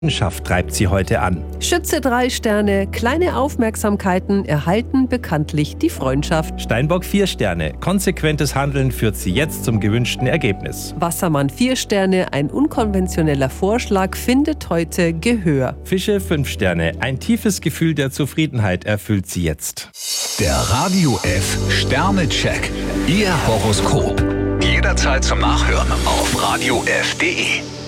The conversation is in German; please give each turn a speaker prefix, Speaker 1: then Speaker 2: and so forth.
Speaker 1: Leidenschaft treibt sie heute an.
Speaker 2: Schütze 3 Sterne, kleine Aufmerksamkeiten erhalten bekanntlich die Freundschaft.
Speaker 1: Steinbock 4 Sterne, konsequentes Handeln führt sie jetzt zum gewünschten Ergebnis.
Speaker 2: Wassermann 4 Sterne, ein unkonventioneller Vorschlag findet heute Gehör.
Speaker 1: Fische 5 Sterne, ein tiefes Gefühl der Zufriedenheit erfüllt sie jetzt.
Speaker 3: Der Radio F Sternecheck. Ihr Horoskop. Jederzeit zum Nachhören auf radiof.de.